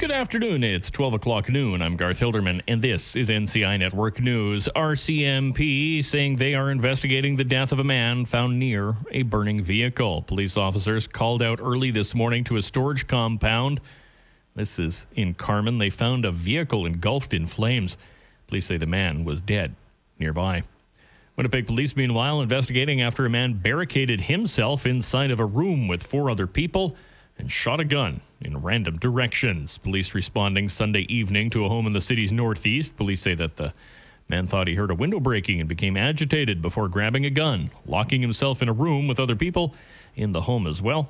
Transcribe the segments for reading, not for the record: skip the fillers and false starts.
Good afternoon. It's 12 o'clock noon. I'm Garth Hilderman, and this is NCI Network News. RCMP saying they are investigating the death of a man found near a burning vehicle. Police officers called out early this morning to a storage compound. This is in Carman. They found a vehicle engulfed in flames. Police say the man was dead nearby. Winnipeg police, meanwhile, investigating after a man barricaded himself inside of a room with 4 other people and shot a gun in random directions. Police responding Sunday evening to a home in the city's northeast. Police say that the man thought he heard a window breaking and became agitated before grabbing a gun, locking himself in a room with other people in the home as well.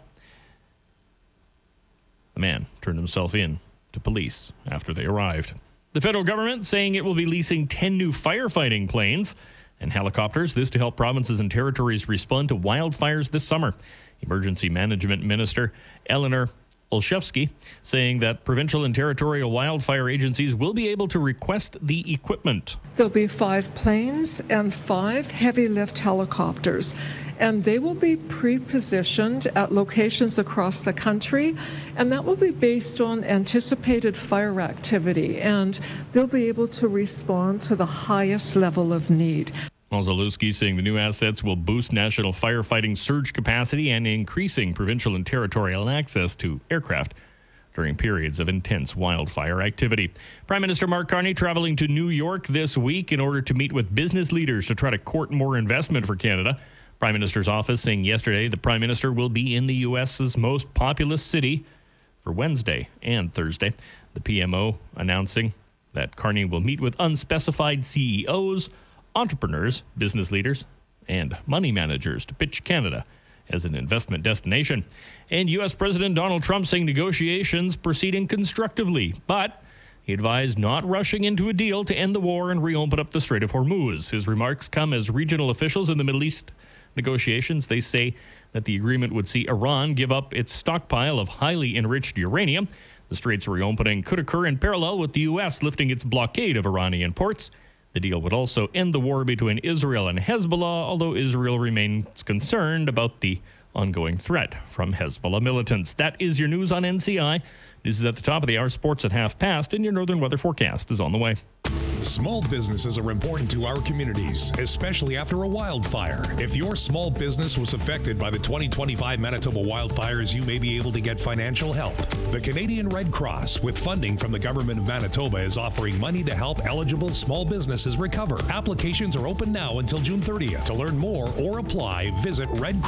The man turned himself in to police after they arrived. The federal government saying it will be leasing 10 new firefighting planes and helicopters, this to help provinces and territories respond to wildfires this summer. Emergency Management Minister Eleanor Olszewski saying that provincial and territorial wildfire agencies will be able to request the equipment. There'll be 5 planes and 5 heavy lift helicopters, and they will be pre-positioned at locations across the country, and that will be based on anticipated fire activity, and they'll be able to respond to the highest level of need. Olszewski saying the new assets will boost national firefighting surge capacity and increasing provincial and territorial access to aircraft during periods of intense wildfire activity. Prime Minister Mark Carney traveling to New York this week in order to meet with business leaders to try to court more investment for Canada. Prime Minister's office saying yesterday the Prime Minister will be in the U.S.'s most populous city for Wednesday and Thursday. The PMO announcing that Carney will meet with unspecified CEOs, entrepreneurs, business leaders, and money managers to pitch Canada as an investment destination. And U.S. President Donald Trump saying negotiations proceeding constructively, but he advised not rushing into a deal to end the war and reopen up the Strait of Hormuz. His remarks come as regional officials in the Middle East negotiations, they say that the agreement would see Iran give up its stockpile of highly enriched uranium. The strait's reopening could occur in parallel with the U.S. lifting its blockade of Iranian ports. The deal would also end the war between Israel and Hezbollah, although Israel remains concerned about the ongoing threat from Hezbollah militants. That is your news on NCI. This is at the top of the hour, sports at 5:30, and your northern weather forecast is on the way. Small businesses are important to our communities, especially after a wildfire. If your small business was affected by the 2025 Manitoba wildfires, you may be able to get financial help. The Canadian Red Cross, with funding from the Government of Manitoba, is offering money to help eligible small businesses recover. Applications are open now until June 30th. To learn more or apply, visit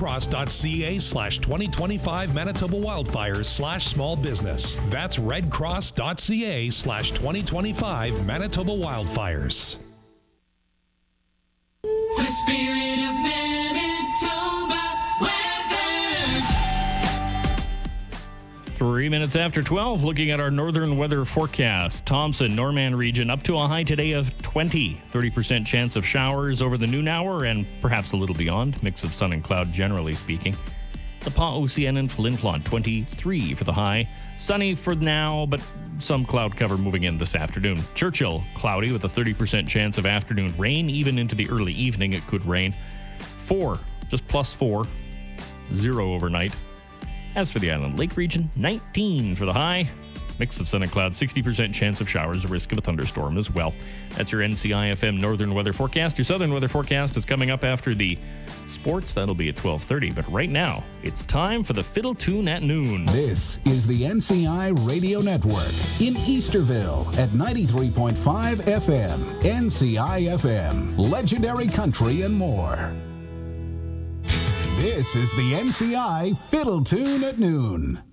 redcross.ca/2025 Manitoba wildfires/small business. That's redcross.ca/2025 Manitoba wildfires. The spirit of Manitoba weather. 3 minutes after 12, looking at our northern weather forecast. Thompson, Norman region, up to a high today of 20. 30% chance of showers over the noon hour and perhaps a little beyond. Mix of sun and cloud, generally speaking. The Pa-Ocean and Flin Flon, 23 for the high. Sunny for now, but some cloud cover moving in this afternoon. Churchill, cloudy with a 30% chance of afternoon rain. Even into the early evening, it could rain. 4, just +4. 0 overnight. As for the Island Lake region, 19 for the high. Mix of sun and cloud, 60% chance of showers, a risk of a thunderstorm as well. That's your NCIFM Northern Weather Forecast. Your Southern Weather Forecast is coming up after the sports. That'll be at 12:30. But right now, it's time for the Fiddle Tune at Noon. This is the NCI Radio Network in Easterville at 93.5 FM. NCI-FM, legendary country and more. This is the NCI Fiddle Tune at Noon.